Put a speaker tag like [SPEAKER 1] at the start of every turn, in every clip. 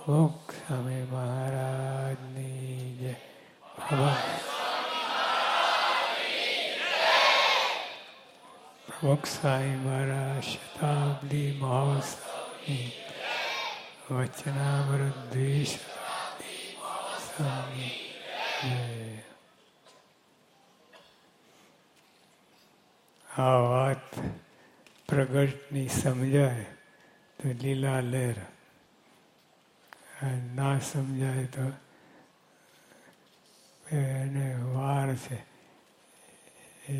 [SPEAKER 1] પ્રમુખ સ્વામી મહારાજની જય. પ્રમુખ સ્વામી મહારાજ શતાબ્દી મહોત્સવની વચનામૃત દ્વિશતાબ્દી મહોત્સવની જય. આ વાત પ્રગટની સમજાય તો લીલા લહેર, ના સમજાય તો એને વાર છે. એ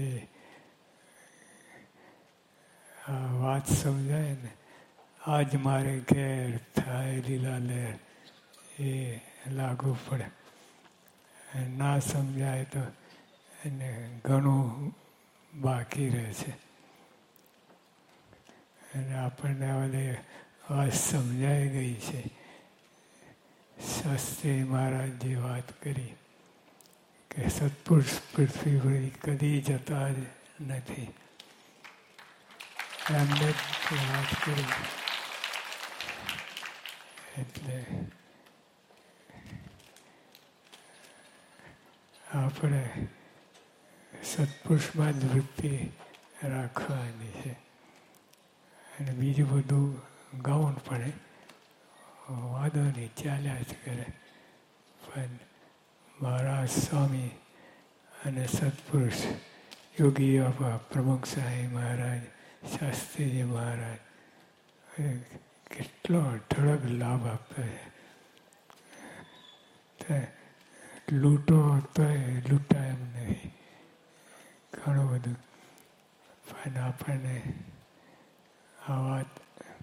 [SPEAKER 1] આ વાત સમજાય ને, આજ મારે ઘેર થાય લીલા લહેર, એ લાગુ પડે. ના સમજાય તો એને ઘણું બાકી રહે છે. અને આપણને ઓલી વાત સમજાઈ ગઈ છે. શાસ્ત્રી મહારાજે વાત કરી કે સત્પુરુષ પૃથ્વી પર કદી જતા જ નથી. એમને વાત કરી. એટલે આપણે સત્પુરુષમાં જ વૃત્તિ રાખવાની છે. અને બીજું બધું ગૌણ પડે, વાંધો નહીં, ચાલ્યા જ કરે. પણ મહારાજ સ્વામી અને સત્પુરુષ યોગી બાપા, પ્રમુખ સ્વામી મહારાજ, શાસ્ત્રીજી મહારાજ કેટલો અઢળક લાભ આપે છે. લૂંટો તો લૂંટાય એમ નહીં, ઘણું બધું. પણ આપણને આ વાત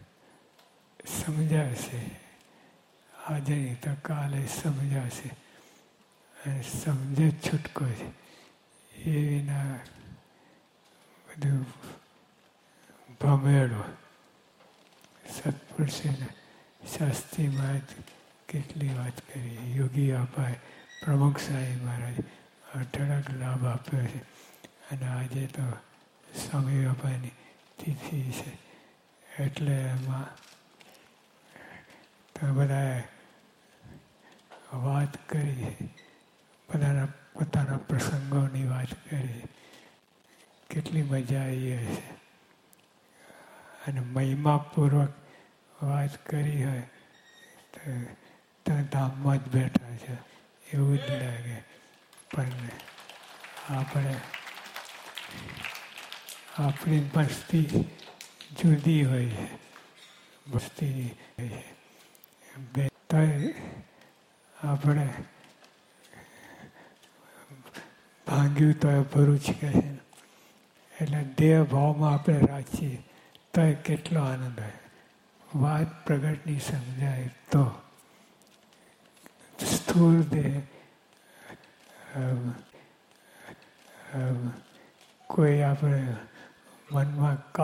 [SPEAKER 1] સમજાશે, આજે નહીં તો કાલે સમજાશે. અને સમજે છૂટકો છે. એ વિના બધું ભમેડો. સત્પુરુષે શાસ્ત્રીમાં કેટલી વાત કરી, યોગી બાપાએ, પ્રમુખ સ્વામી મહારાજ અઢળક લાભ આપ્યો છે. અને આજે તો સ્વામી બાપાની તિથિ છે. એટલે એમાં તો બધાએ વાત કરી, બધાના પોતાના પ્રસંગોની વાત કરી. કેટલી મજા આવી હશે. અને મહિમાપૂર્વક વાત કરી હોય તો ધામમાં જ બેઠા છે એવું જ લાગે. પણ આપણી મસ્તી જુદી હોય છે. મસ્તી આપણે ભાંગ્યું તો ભરૂચ કહે છે. એટલે દેહ ભાવમાં આપણે રાખીએ તો કેટલો આનંદ હોય. વાત પ્રગટની સમજાય તો સ્થૂળ દેહ કોઈ આપણે મનમાં